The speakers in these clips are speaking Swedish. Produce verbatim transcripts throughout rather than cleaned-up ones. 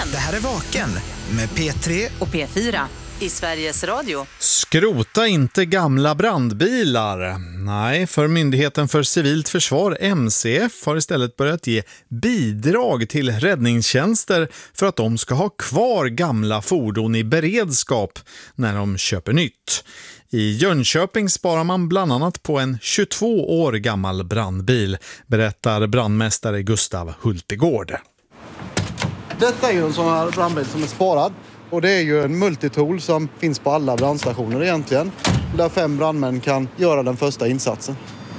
Vaken. Det här är Vaken med P tre och P fyra i Sveriges Radio. Skrota inte gamla brandbilar. Nej, för Myndigheten för civilt försvar, M C F, har istället börjat ge bidrag till räddningstjänster för att de ska ha kvar gamla fordon i beredskap när de köper nytt. I Jönköping sparar man bland annat på en tjugotvå år gammal brandbil, berättar brandmästare Gustav Hultegård. Detta är ju en sån här brandbil som är sparad. Och det är ju en multitool som finns på alla brandstationer egentligen. Där fem brandmän kan göra den första insatsen.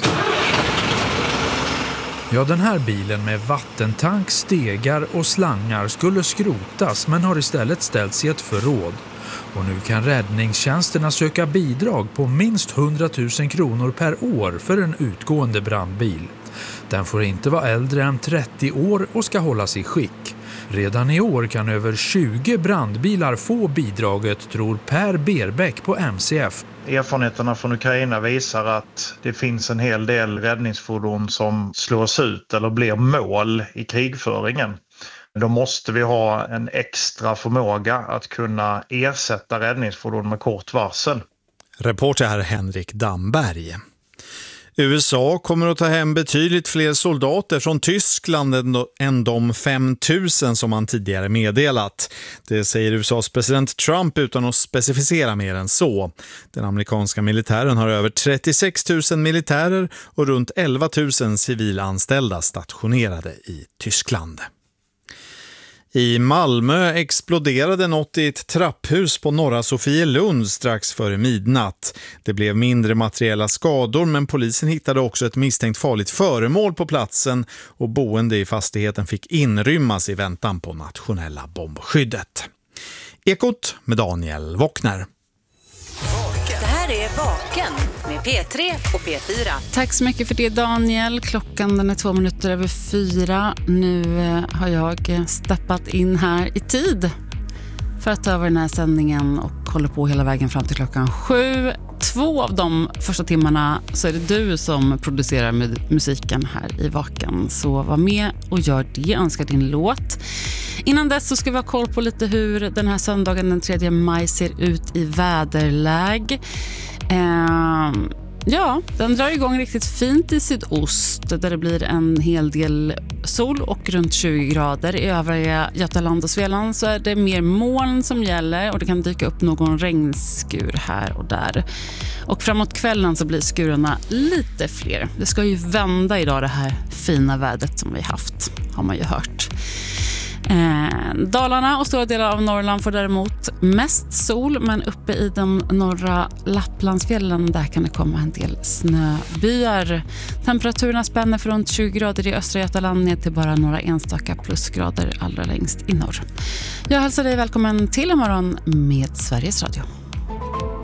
Ja, den här bilen med vattentank, stegar och slangar skulle skrotas men har istället ställts i ett förråd. Och nu kan räddningstjänsterna söka bidrag på minst hundratusen kronor per år för en utgående brandbil. Den får inte vara äldre än trettio år och ska hållas i skick. Redan i år kan över tjugo brandbilar få bidraget, tror Per Berbäck på M C F. Erfarenheterna från Ukraina visar att det finns en hel del räddningsfordon som slås ut eller blir mål i krigföringen. Då måste vi ha en extra förmåga att kunna ersätta räddningsfordon med kort varsel. Reporter här Henrik Damberg. U S A kommer att ta hem betydligt fler soldater från Tyskland än de fem tusen som man tidigare meddelat. Det säger U S A:s president Trump utan att specificera mer än så. Den amerikanska militären har över trettiosex tusen militärer och runt elva tusen civilanställda stationerade i Tyskland. I Malmö exploderade något i ett trapphus på Norra Sofielund strax före midnatt. Det blev mindre materiella skador, men polisen hittade också ett misstänkt farligt föremål på platsen och boende i fastigheten fick inrymmas i väntan på nationella bombskyddet. Ekot med Daniel Wockner. Det här är Vaken med P tre och P fyra. Tack så mycket för det, Daniel. Klockan den är två minuter över fyra. Nu har jag steppat in här i tid för att ta över den här sändningen och hålla på hela vägen fram till klockan sju. Två av de första timmarna så är det du som producerar med musiken här i Vaken. Så var med och gör det, önskar din låt. Innan dess så ska vi ha koll på lite hur den här söndagen den tredje maj ser ut i väderläge. Eh, ja, den drar igång riktigt fint i sydost där det blir en hel del sol och runt tjugo grader. I övriga Götaland och Svealand så är det mer moln som gäller och det kan dyka upp någon regnskur här och där. Och framåt kvällen så blir skurarna lite fler. Det ska ju vända idag, det här fina vädret som vi haft, har man ju hört. Eh, Dalarna och stora delar av Norrland får däremot mest sol, men uppe i de norra Lapplandsfjällen där kan det komma en del snöbyar. Temperaturerna spänner från runt tjugo grader i östra Götaland ner till bara några enstaka plusgrader allra längst i norr. Jag hälsar dig välkommen till imorgon med Sveriges Radio.